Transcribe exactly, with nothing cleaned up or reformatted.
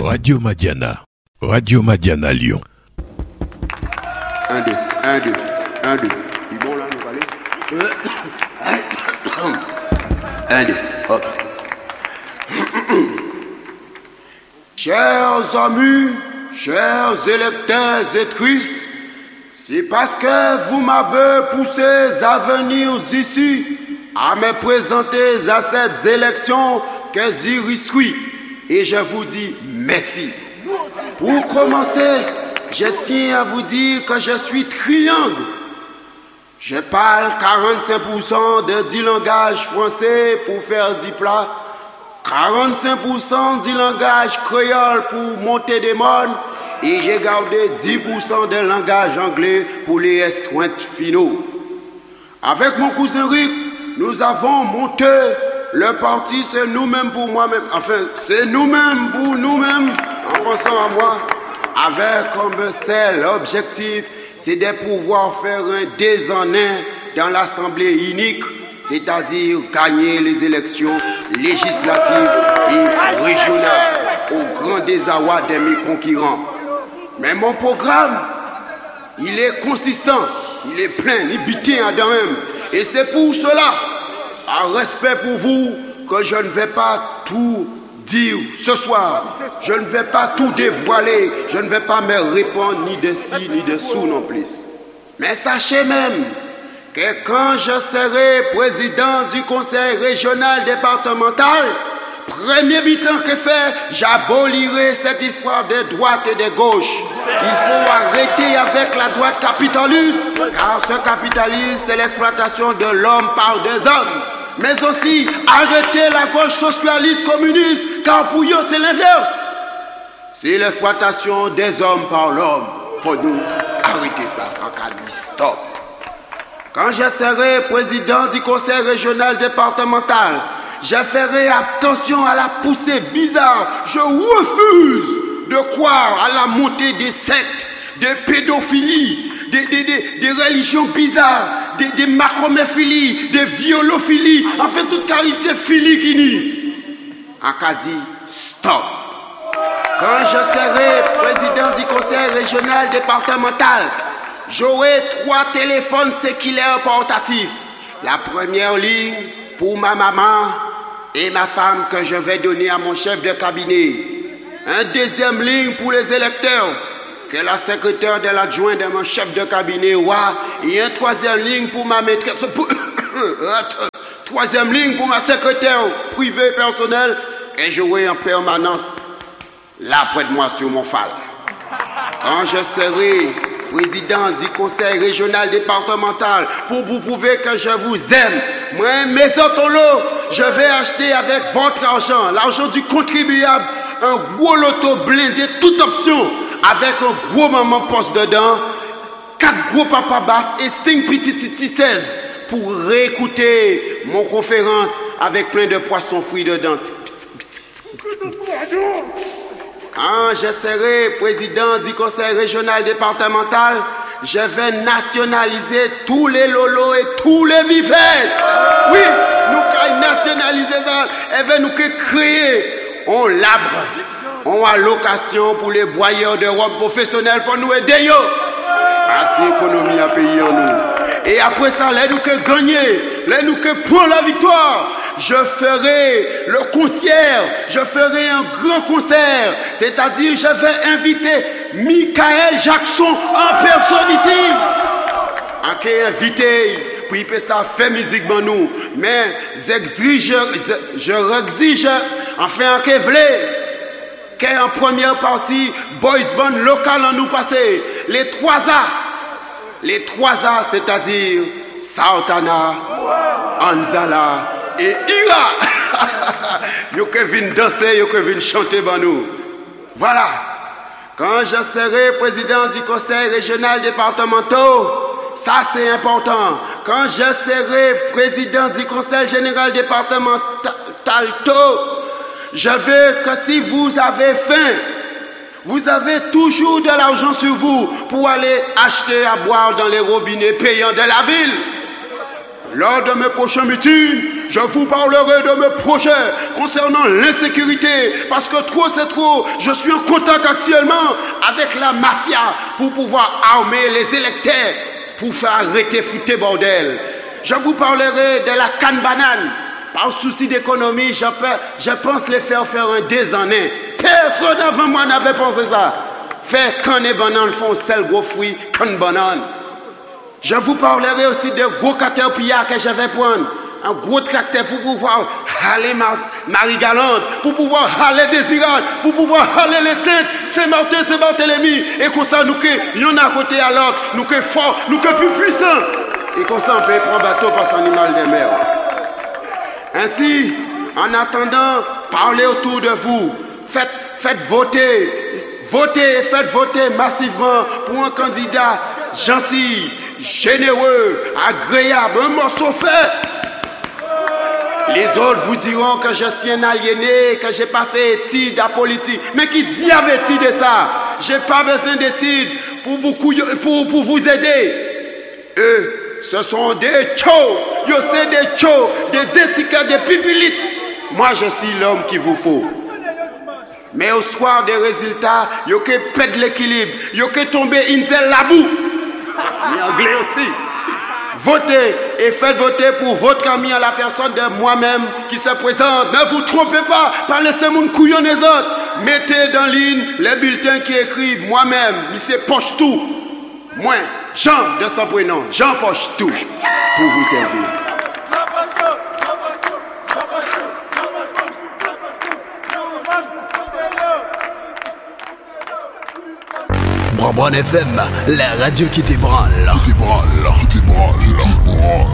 Radio Madiana. Radio Madiana Lyon. Un, deux, un, deux, un, deux. Il est bon là, nous allons. Un, deux, ok. Chers amis, chers électeurs et tristes, c'est parce que vous m'avez poussé à venir ici, à me présenter à cette élection que j'y suis. Et je vous dis merci. Pour commencer, je tiens à vous dire que je suis trilingue. Je parle quarante-cinq pour cent de dix langages français pour faire dix plats, quarante-cinq pour cent du langage créole pour monter des modes, et j'ai gardé dix pour cent de langage anglais pour les restreintes finaux. Avec mon cousin Rick, nous avons monté le parti, c'est nous-mêmes pour moi-même, enfin, c'est nous-mêmes pour nous-mêmes, en pensant à moi, avec comme seul objectif, c'est de pouvoir faire un deux en un dans l'Assemblée unique, c'est-à-dire gagner les élections législatives et régionales au grand désarroi de mes concurrents. Mais mon programme, il est consistant, il est plein, il bité à même. Et c'est pour cela, en respect pour vous, que je ne vais pas tout dire ce soir. Je ne vais pas tout dévoiler. Je ne vais pas me répondre ni de ci ni de sous non plus. Mais sachez même que quand je serai président du conseil régional départemental, premier mi-temps que fait, j'abolirai cette histoire de droite et de gauche. Il faut arrêter avec la droite capitaliste, car ce capitalisme, c'est l'exploitation de l'homme par des hommes. Mais aussi arrêter la gauche socialiste communiste, car pour eux c'est l'inverse. C'est l'exploitation des hommes par l'homme. Faut nous arrêter ça. On a dit stop. Quand je serai président du conseil régional départemental, je ferai attention à la poussée bizarre. Je refuse de croire à la montée des sectes, des pédophilies, des, des, des, des religions bizarres, des, des macroméphilies, des violophilies, enfin toute qualité philique ici. On a dit stop. Quand je serai président du conseil régional départemental, j'aurai trois téléphones séculaires portatifs. La première ligne pour ma maman et ma femme que je vais donner à mon chef de cabinet. Un deuxième ligne pour les électeurs que la secrétaire de l'adjoint de mon chef de cabinet aura. Et un troisième ligne pour ma maîtresse. Troisième ligne pour ma secrétaire privée personnelle que j'aurai en permanence là près de moi sur mon phare. Quand je serai président du conseil régional départemental, pour vous prouver que je vous aime, moi, mes autres lots, je vais acheter avec votre argent, l'argent du contribuable, un gros loto blindé, toute option, avec un gros maman poste dedans, quatre gros papa baf et cinq petites titaises pour réécouter mon conférence avec plein de poissons fruits dedans. Quand je serai président du conseil régional départemental, je vais nationaliser tous les lolos et tous les vivets. Oui, nous allons nationaliser ça. Et bien nous créer un labre, une allocation pour les broyeurs de robes professionnels pour nous aider. Assez économie à payer en nous. Et après ça, là nous que gagner, là nous que prendre la victoire. Je ferai le concert, je ferai un grand concert, c'est-à-dire je vais inviter Michael Jackson en personne ici. En qui invité, puis il peut ça faire musique pour nous, mais j'exige, je exige, enfin en qui voulait, qu'en première partie, boys band local en nous passer, les trois A, les trois A, c'est-à-dire Sautana, Anzala, et Ira, vous que venez danser, vous que venez chanter pour nous. Voilà. Quand je serai président du conseil régional départemental, ça c'est important. Quand je serai président du conseil général départemental, je veux que si vous avez faim, vous avez toujours de l'argent sur vous pour aller acheter à boire dans les robinets payants de la ville. Lors de mes prochains meetings, je vous parlerai de mes projets concernant l'insécurité, parce que trop c'est trop. Je suis en contact actuellement avec la mafia pour pouvoir armer les électeurs, pour faire arrêter foutre bordel. Je vous parlerai de la canne banane. Par souci d'économie, je, je pense les faire faire un désanné. Personne avant moi n'avait pensé ça. Faire canne et banane font seul gros fruit, canne banane. Je vous parlerai aussi de gros caterpillars que je vais prendre. Un gros tracteur pour pouvoir aller Marie-Galante, pour pouvoir aller Désirade, pour pouvoir aller les Saintes, Saint-Martin, Saint-Barthélemy. Et comme ça, nous que l'on a à côté à l'autre, nous que fort, nous que plus puissants. Et comme ça, on peut prendre bateau par son animal de mer. Ainsi, en attendant, parlez autour de vous. Faites, faites voter. Votez, faites voter massivement pour un candidat gentil, généreux, agréable, un morceau fait. Les autres vous diront que je suis un aliéné, que je n'ai pas fait études à politique. Mais qui diable étude de ça? Je n'ai pas besoin d'études pour vous, pour, pour vous aider. Eux, ce sont des chos. Yo, c'est des chos, des détiquettes, des pipilites. Moi, je suis l'homme qu'il vous faut. Mais au soir des résultats, yo que pète l'équilibre. Yo que tomber Intel la boue. En anglais aussi. Votez et faites voter pour votre ami à la personne de moi-même qui se présente. Ne vous trompez pas, pas laisser mon couillon les autres. Mettez dans ligne les bulletins qui écrivent moi-même, monsieur Poche tout. Moi, Jean de son prénom, Jean Poche tout, pour vous servir. Brabant F M, la radio qui t'ébranle. Qui t'ébranle, qui t'ébranle.